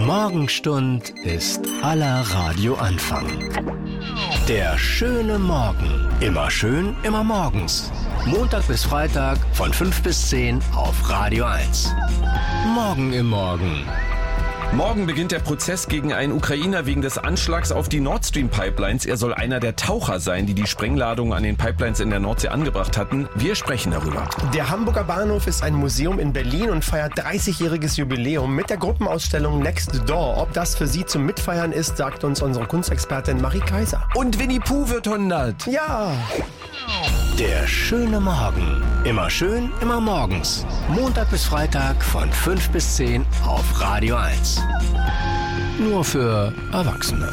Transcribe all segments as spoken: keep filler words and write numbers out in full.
Morgenstund ist aller Radioanfang. Der schöne Morgen. Immer schön, immer morgens. Montag bis Freitag von fünf bis zehn auf Radio eins. Morgen im Morgen. Morgen beginnt der Prozess gegen einen Ukrainer wegen des Anschlags auf die Nord Stream Pipelines. Er soll einer der Taucher sein, die die Sprengladungen an den Pipelines in der Nordsee angebracht hatten. Wir sprechen darüber. Der Hamburger Bahnhof ist ein Museum in Berlin und feiert dreißigjähriges Jubiläum mit der Gruppenausstellung Next Door. Ob das für Sie zum Mitfeiern ist, sagt uns unsere Kunstexpertin Marie Kaiser. Und Winnie Pooh wird hundert. Ja! Der schöne Morgen. Immer schön, immer morgens. Montag bis Freitag von fünf bis zehn auf Radio eins. Nur für Erwachsene.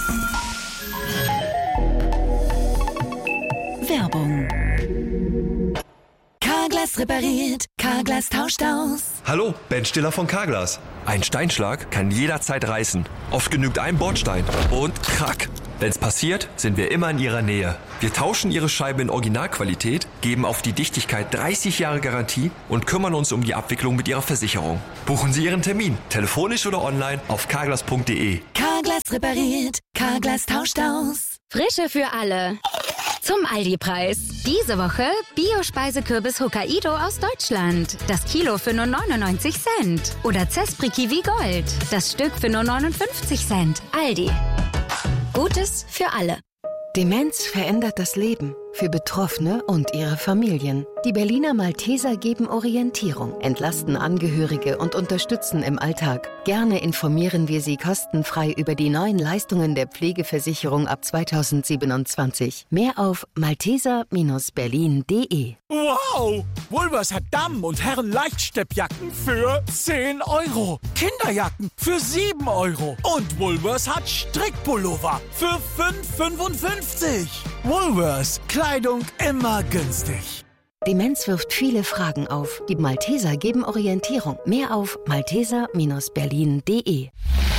Werbung. Carglass repariert, Carglass tauscht aus. Hallo, Ben Stiller von Carglass. Ein Steinschlag kann jederzeit reißen. Oft genügt ein Bordstein und krack. Wenn's passiert, sind wir immer in Ihrer Nähe. Wir tauschen Ihre Scheibe in Originalqualität, geben auf die Dichtigkeit dreißig Jahre Garantie und kümmern uns um die Abwicklung mit Ihrer Versicherung. Buchen Sie Ihren Termin, telefonisch oder online auf carglass punkt de. Carglass repariert, Carglass tauscht aus. Frische für alle. Zum Aldi-Preis. Diese Woche Bio-Speisekürbis Hokkaido aus Deutschland. Das Kilo für nur neunundneunzig Cent. Oder Zespri Kiwi Gold. Das Stück für nur neunundfünfzig Cent. Aldi. Gutes für alle. Demenz verändert das Leben. Für Betroffene und ihre Familien. Die Berliner Malteser geben Orientierung, entlasten Angehörige und unterstützen im Alltag. Gerne informieren wir Sie kostenfrei über die neuen Leistungen der Pflegeversicherung ab zweitausendsiebenundzwanzig. Mehr auf malteser Bindestrich berlin punkt de. Wow! Woolworths hat Damen- und Herren-Leichtsteppjacken für zehn Euro. Kinderjacken für sieben Euro. Und Woolworths hat Strickpullover für fünf Euro fünfundfünfzig. Woolworths. Kleidung immer günstig. Demenz wirft viele Fragen auf. Die Malteser geben Orientierung. Mehr auf malteser Bindestrich berlin punkt de.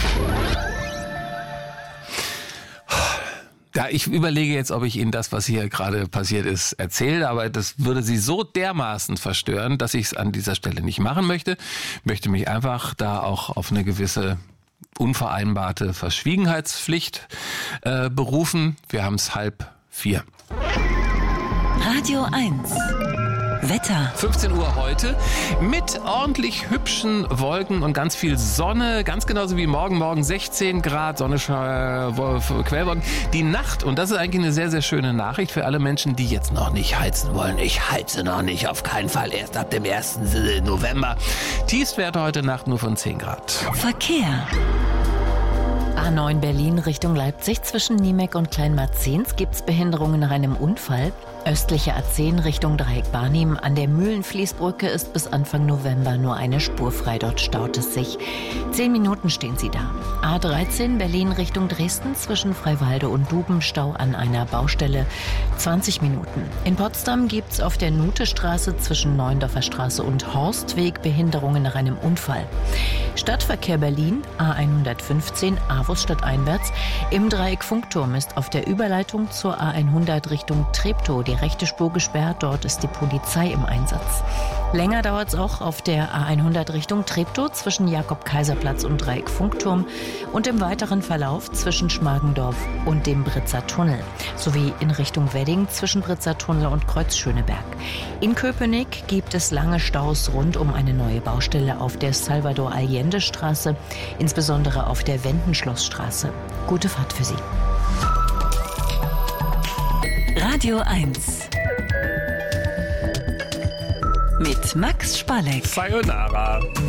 Ja, ich überlege jetzt, ob ich Ihnen das, was hier gerade passiert ist, erzähle, aber das würde Sie so dermaßen verstören, dass ich es an dieser Stelle nicht machen möchte. Ich möchte mich einfach da auch auf eine gewisse unvereinbarte Verschwiegenheitspflicht äh, berufen. Wir haben es halb vier. Radio eins. Wetter. fünfzehn Uhr heute mit ordentlich hübschen Wolken und ganz viel Sonne, ganz genauso wie morgen, morgen sechzehn Grad, Sonne, äh, Quellwolken. Die Nacht, und das ist eigentlich eine sehr, sehr schöne Nachricht für alle Menschen, die jetzt noch nicht heizen wollen. Ich heize noch nicht, auf keinen Fall, erst ab dem ersten November. Tiefstwerte heute Nacht nur von zehn Grad. Verkehr. A neun Berlin Richtung Leipzig zwischen Niemek und Kleinmarzens gibt's Behinderungen nach einem Unfall. Östliche A zehn Richtung Dreieck Barnim an der Mühlenfließbrücke ist bis Anfang November nur eine Spur frei. Dort staut es sich. Zehn Minuten stehen Sie da. A dreizehn Berlin Richtung Dresden zwischen Freiwalde und Duben Stau an einer Baustelle. zwanzig Minuten. In Potsdam gibt's auf der Nutestraße zwischen Neuendorfer Straße und Horstweg Behinderungen nach einem Unfall. Stadtverkehr Berlin A hundertfünfzehn Avus stadteinwärts. Im Dreieck Funkturm ist auf der Überleitung zur A hundert Richtung Treptow die rechte Spur gesperrt. Dort ist die Polizei im Einsatz. Länger dauert es auch auf der A hundert Richtung Treptow zwischen Jakob-Kaiser-Platz und Dreieck Funkturm und im weiteren Verlauf zwischen Schmargendorf und dem Britzer Tunnel sowie in Richtung Wedding zwischen Britzer Tunnel und Kreuz Schöneberg. In Köpenick gibt es lange Staus rund um eine neue Baustelle auf der Salvador-Allende-Straße, insbesondere auf der Wendenschlossstraße. Gute Fahrt für Sie. Radio eins. Mit Max Spalleck. Sayonara.